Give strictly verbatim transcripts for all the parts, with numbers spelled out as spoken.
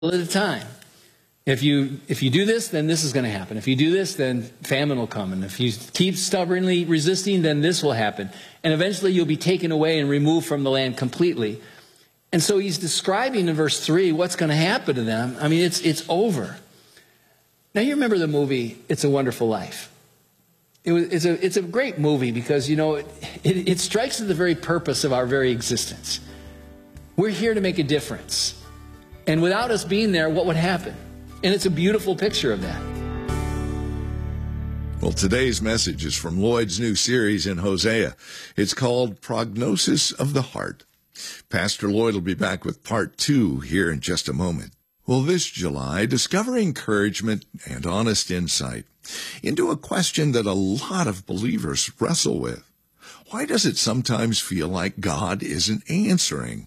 at a time. If you, if you do this, then this is going to happen. If you do this, then famine will come. And if you keep stubbornly resisting, then this will happen. And eventually you'll be taken away and removed from the land completely. And so he's describing in verse three what's going to happen to them. I mean, it's, it's over. Now, you remember the movie, It's a Wonderful Life. It was, it's, a, it's a great movie because, you know, it, it, it strikes at the very purpose of our very existence. We're here to make a difference. And without us being there, what would happen? And it's a beautiful picture of that. Well, today's message is from Lloyd's new series in Hosea. It's called Prognosis of the Heart. Pastor Lloyd will be back with part two here in just a moment. Well, this July, discover encouragement and honest insight into a question that a lot of believers wrestle with. Why does it sometimes feel like God isn't answering?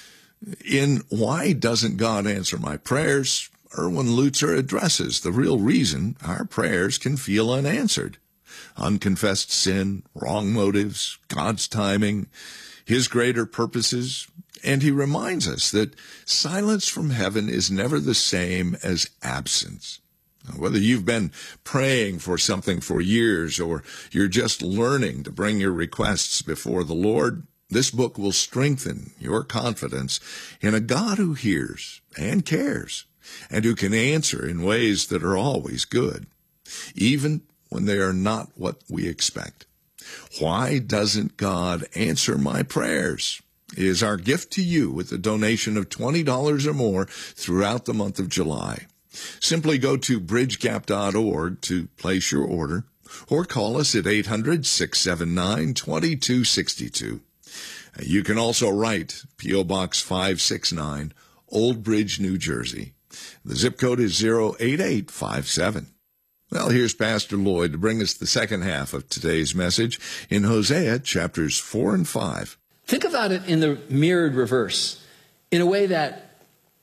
In Why Doesn't God Answer My Prayers?, Erwin Lutzer addresses the real reason our prayers can feel unanswered. Unconfessed sin, wrong motives, God's timing, His greater purposes, and he reminds us that silence from heaven is never the same as absence. Whether you've been praying for something for years or you're just learning to bring your requests before the Lord, this book will strengthen your confidence in a God who hears and cares, and who can answer in ways that are always good, even when they are not what we expect. Why Doesn't God Answer My Prayers? Is our gift to you with a donation of twenty dollars or more throughout the month of July. Simply go to bridge gap dot org to place your order, or call us at eight hundred, six seven nine, two two six two. You can also write P O Box five six nine, Old Bridge, New Jersey. The zip code is zero eight eight five seven. Well, here's Pastor Lloyd to bring us the second half of today's message in Hosea chapters four and five. Think about it in the mirrored reverse, in a way that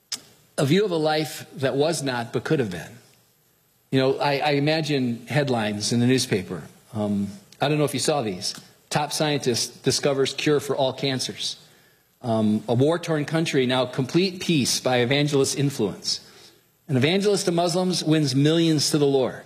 a view of a life that was not but could have been. You know, I, I imagine headlines in the newspaper. Um, I don't know if you saw these. Top scientist discovers cure for all cancers. Um, a war-torn country, now complete peace by evangelist influence. An evangelist to Muslims wins millions to the Lord.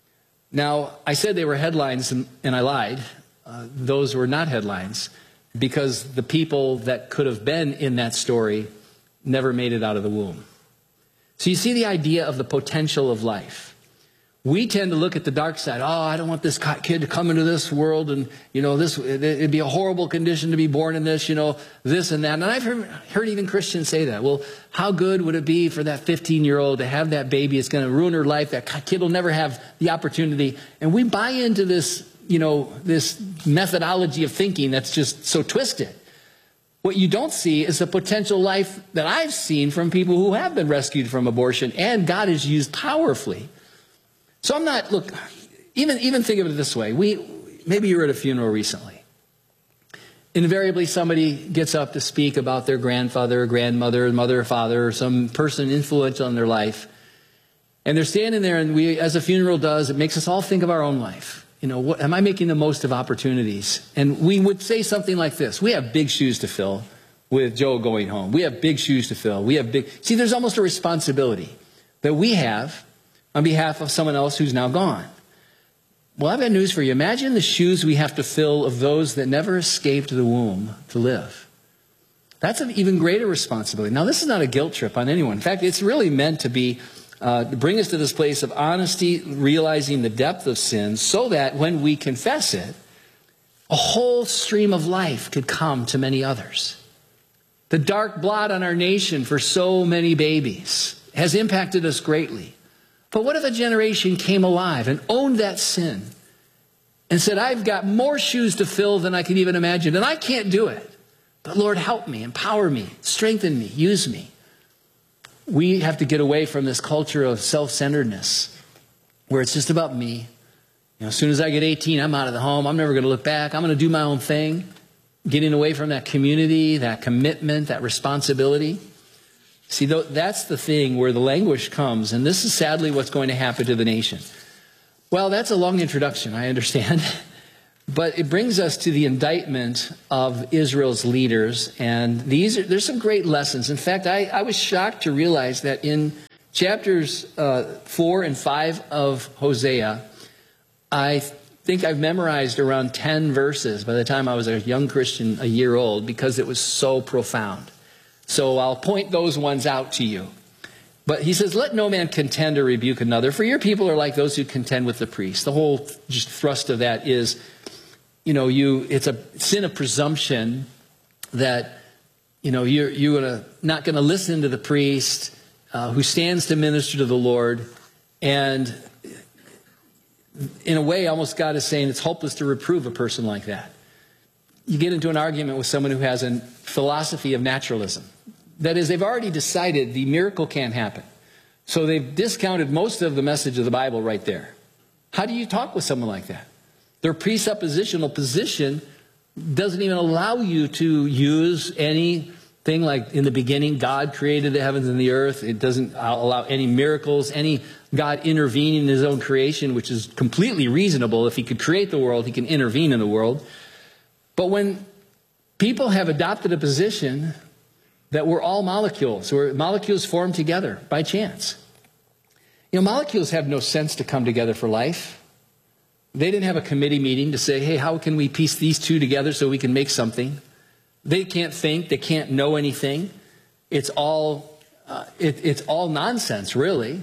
Now, I said they were headlines, and, and I lied. Uh, those were not headlines, because the people that could have been in that story never made it out of the womb. So you see the idea of the potential of life. We tend to look at the dark side. Oh, I don't want this kid to come into this world, and, you know, this, it'd be a horrible condition to be born in this, you know, this and that. And I've heard, heard even Christians say that. Well, how good would it be for that fifteen-year-old to have that baby? It's going to ruin her life. That kid will never have the opportunity. And we buy into this, you know, this methodology of thinking that's just so twisted. What you don't see is the potential life that I've seen from people who have been rescued from abortion, and God has used powerfully. So I'm not, look, even, even think of it this way. We, maybe you were at a funeral recently. Invariably, somebody gets up to speak about their grandfather, or grandmother, mother, or father, or some person influential in their life. And they're standing there, and we, as a funeral does, it makes us all think of our own life. You know, what, am I making the most of opportunities? And we would say something like this. We have big shoes to fill with Joe going home. We have big shoes to fill. We have big, see, there's almost a responsibility that we have on behalf of someone else who's now gone. Well, I've got news for you. Imagine the shoes we have to fill of those that never escaped the womb to live. That's an even greater responsibility. Now, this is not a guilt trip on anyone. In fact, it's really meant to be, uh, to bring us to this place of honesty, realizing the depth of sin, so that when we confess it, a whole stream of life could come to many others. The dark blot on our nation for so many babies has impacted us greatly. But what if a generation came alive and owned that sin and said, I've got more shoes to fill than I can even imagine, and I can't do it. But Lord, help me, empower me, strengthen me, use me. We have to get away from this culture of self-centeredness where it's just about me. You know, as soon as I get eighteen, I'm out of the home. I'm never going to look back. I'm going to do my own thing. Getting away from that community, that commitment, that responsibility. See, that's the thing where the language comes, and this is sadly what's going to happen to the nation. Well, that's a long introduction, I understand. But it brings us to the indictment of Israel's leaders. And these are, there's some great lessons. In fact, I, I was shocked to realize that in chapters uh, four and five of Hosea, I think I've memorized around ten verses by the time I was a young Christian, a year old, because it was so profound. So I'll point those ones out to you. But he says, let no man contend or rebuke another, for your people are like those who contend with the priest. The whole just thrust of that is, you know, you it's a sin of presumption that, you know, you're, you're gonna, not going to listen to the priest uh, who stands to minister to the Lord. And in a way, almost God is saying it's hopeless to reprove a person like that. You get into an argument with someone who has a philosophy of naturalism. That is, they've already decided the miracle can't happen. So they've discounted most of the message of the Bible right there. How do you talk with someone like that? Their presuppositional position doesn't even allow you to use anything like in the beginning, God created the heavens and the earth. It doesn't allow any miracles, any God intervening in his own creation, which is completely reasonable. If he could create the world, he can intervene in the world. But when people have adopted a position that we're all molecules, or molecules formed together by chance. You know, molecules have no sense to come together for life. They didn't have a committee meeting to say, hey, how can we piece these two together so we can make something? They can't think. They can't know anything. It's all, uh, it, it's all nonsense, really.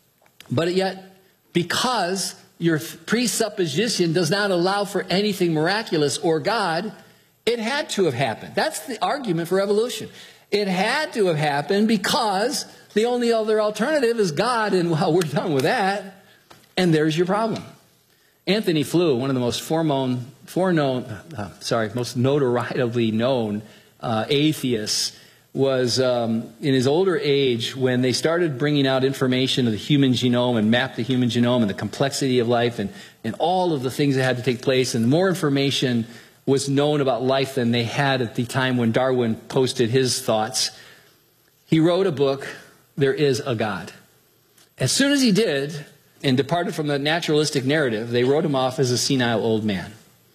But yet, because your presupposition does not allow for anything miraculous or God, it had to have happened. That's the argument for evolution. It had to have happened because the only other alternative is God, and well, we're done with that. And there's your problem. Anthony Flew, one of the most foreknown, foreknown, uh, sorry, most notorietily known uh, atheists, was um, in his older age when they started bringing out information of the human genome and mapped the human genome and the complexity of life and, and all of the things that had to take place, and the more information was known about life than they had at the time when Darwin posted his thoughts. He wrote a book, There Is a God. As soon as he did, and departed from the naturalistic narrative, they wrote him off as a senile old man.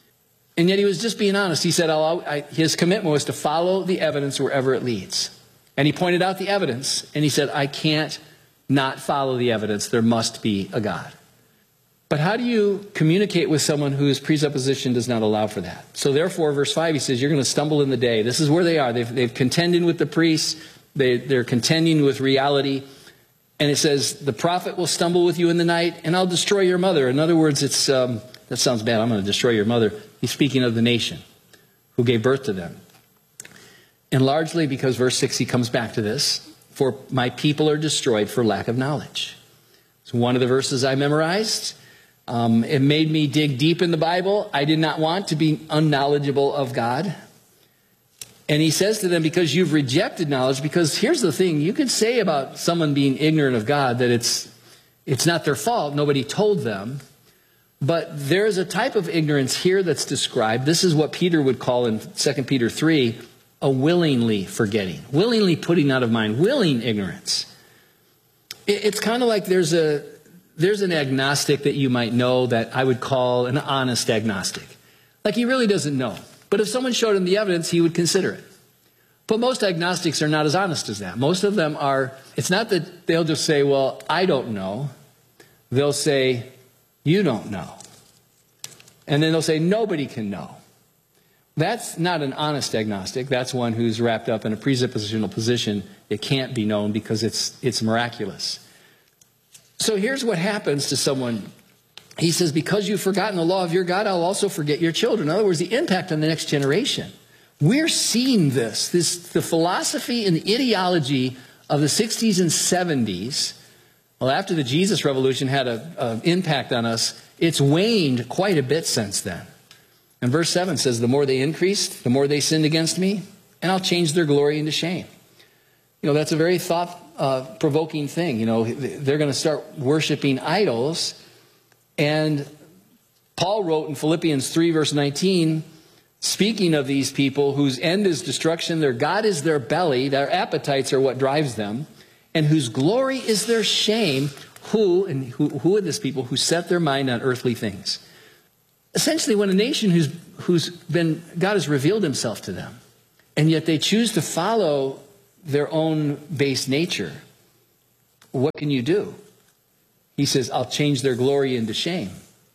And yet he was just being honest. He said I'll, I, his commitment was to follow the evidence wherever it leads. And he pointed out the evidence, and he said, I can't not follow the evidence. There must be a God. But how do you communicate with someone whose presupposition does not allow for that? So therefore, verse five, he says, you're going to stumble in the day. This is where they are. They've, they've contended with the priests. They, they're contending with reality. And it says, the prophet will stumble with you in the night, and I'll destroy your mother. In other words, it's um, that sounds bad. I'm going to destroy your mother. He's speaking of the nation who gave birth to them. And largely because verse six, he comes back to this. For my people are destroyed for lack of knowledge. It's one of the verses I memorized. Um, it made me dig deep in the Bible. I did not want to be unknowledgeable of God. And he says to them, because you've rejected knowledge, because here's the thing, you could say about someone being ignorant of God that it's, it's not their fault, nobody told them. But there's a type of ignorance here that's described. This is what Peter would call in Second Peter three, a willingly forgetting, willingly putting out of mind, willing ignorance. It, it's kind of like there's a, There's an agnostic that you might know that I would call an honest agnostic. Like he really doesn't know. But if someone showed him the evidence, he would consider it. But most agnostics are not as honest as that. Most of them are, it's not that they'll just say, well, I don't know. They'll say, you don't know. And then they'll say, nobody can know. That's not an honest agnostic. That's one who's wrapped up in a presuppositional position. It can't be known because it's, it's miraculous. So here's what happens to someone. He says, because you've forgotten the law of your God, I'll also forget your children. In other words, the impact on the next generation. We're seeing this, this the philosophy and the ideology of the sixties and seventies. Well, after the Jesus Revolution had an impact on us, it's waned quite a bit since then. And verse seven says, the more they increased, the more they sinned against me, and I'll change their glory into shame. You know, that's a very thought-provoking uh, thing. You know, they're going to start worshiping idols. And Paul wrote in Philippians three, verse nineteen, speaking of these people whose end is destruction, their God is their belly, their appetites are what drives them, and whose glory is their shame, who, and who, who are these people who set their mind on earthly things? essentially when a nation who's, who's been, God has revealed himself to them, and yet they choose to follow their own base nature, what can you do? He says, I'll change their glory into shame.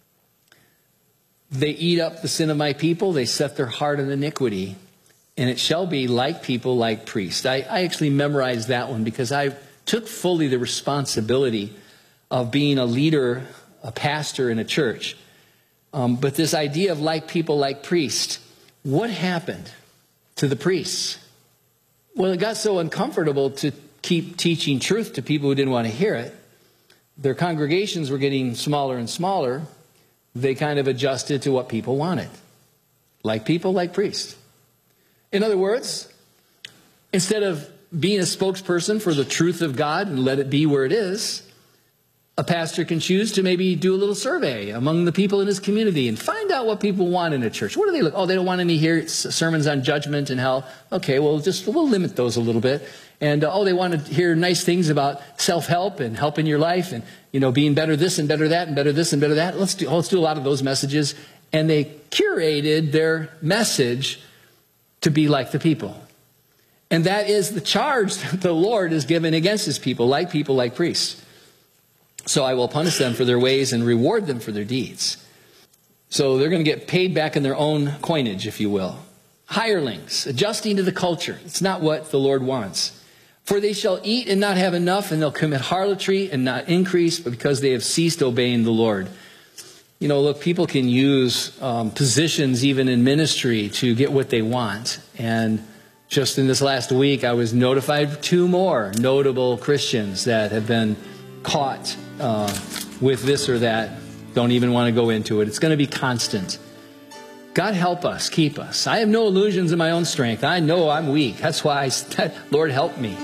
They eat up the sin of my people. They set their heart in iniquity. And it shall be like people, like priests. I, I actually memorized that one because I took fully the responsibility of being a leader, a pastor in a church. Um, but this idea of like people, like priests, what happened to the priests? Well, it got so uncomfortable to keep teaching truth to people who didn't want to hear it. Their congregations were getting smaller and smaller. They kind of adjusted to what people wanted. Like people, like priests. In other words, instead of being a spokesperson for the truth of God and let it be where it is, a pastor can choose to maybe do a little survey among the people in his community and find out what people want in a church. What do they look? Oh, they don't want any here sermons on judgment and hell. Okay, well, just we'll limit those a little bit. And uh, oh, they want to hear nice things about self-help and helping your life and, you know, being better this and better that and better this and better that. Let's do, let's do a lot of those messages. And they curated their message to be like the people. And that is the charge that the Lord has given against his people, like people, like priests. So I will punish them for their ways and reward them for their deeds. So they're going to get paid back in their own coinage, if you will. Hirelings, adjusting to the culture. It's not what the Lord wants. For they shall eat and not have enough, and they'll commit harlotry and not increase, but because they have ceased obeying the Lord. You know, look, people can use um, positions even in ministry to get what they want. And just in this last week, I was notified of two more notable Christians that have been caught uh, with this or that. Don't even want to go into it. It's going to be constant. God help us, keep us. I have no illusions in my own strength. I know I'm weak. That's why I said, Lord, help me.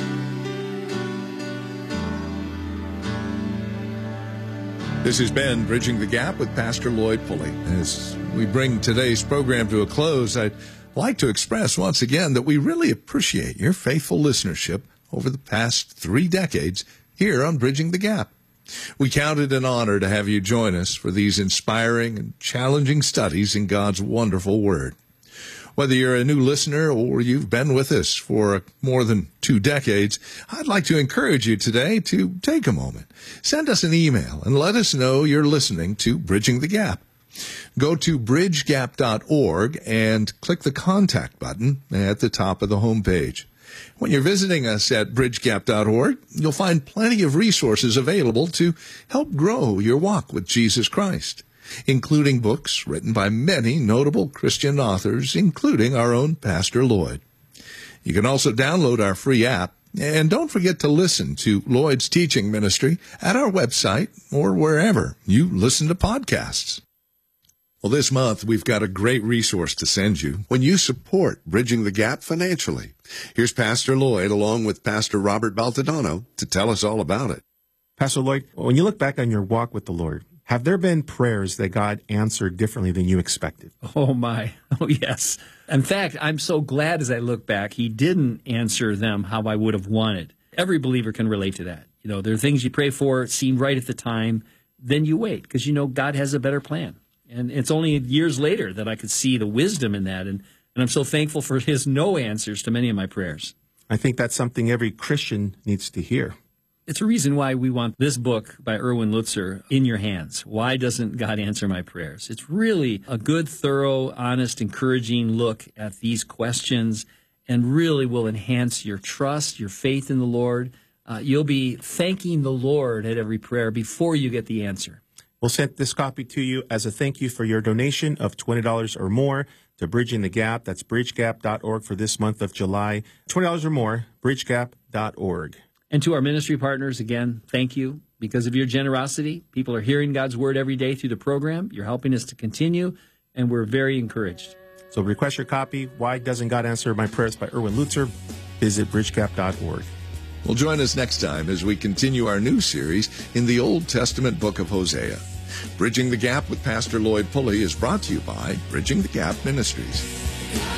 This has been Bridging the Gap with Pastor Lloyd Pulley. As we bring today's program to a close, I'd like to express once again that we really appreciate your faithful listenership over the past three decades here on Bridging the Gap. We count it an honor to have you join us for these inspiring and challenging studies in God's wonderful Word. Whether you're a new listener or you've been with us for more than two decades, I'd like to encourage you today to take a moment. Send us an email and let us know you're listening to Bridging the Gap. Go to bridge gap dot org and click the contact button at the top of the homepage. When you're visiting us at bridge gap dot org, you'll find plenty of resources available to help grow your walk with Jesus Christ, including books written by many notable Christian authors, including our own Pastor Lloyd. You can also download our free app, and don't forget to listen to Lloyd's teaching ministry at our website or wherever you listen to podcasts. Well, this month, we've got a great resource to send you when you support Bridging the Gap financially. Here's Pastor Lloyd along with Pastor Robert Baltodano to tell us all about it. Pastor Lloyd, when you look back on your walk with the Lord, have there been prayers that God answered differently than you expected? Oh, my. Oh, yes. In fact, I'm so glad as I look back, he didn't answer them how I would have wanted. Every believer can relate to that. You know, there are things you pray for, seem right at the time, then you wait because you know God has a better plan. And it's only years later that I could see the wisdom in that. And, and I'm so thankful for his no answers to many of my prayers. I think that's something every Christian needs to hear. It's a reason why we want this book by Erwin Lutzer in your hands. Why doesn't God answer my prayers? It's really a good, thorough, honest, encouraging look at these questions and really will enhance your trust, your faith in the Lord. Uh, you'll be thanking the Lord at every prayer before you get the answer. We'll send this copy to you as a thank you for your donation of twenty dollars or more to Bridging the Gap. That's bridge gap dot org for this month of July. twenty dollars or more, bridge gap dot org. And to our ministry partners, again, thank you. Because of your generosity, people are hearing God's word every day through the program. You're helping us to continue, and we're very encouraged. So request your copy, Why Doesn't God Answer My Prayers by Erwin Lutzer. Visit bridge gap dot org. Well, join us next time as we continue our new series in the Old Testament book of Hosea. Bridging the Gap with Pastor Lloyd Pulley is brought to you by Bridging the Gap Ministries.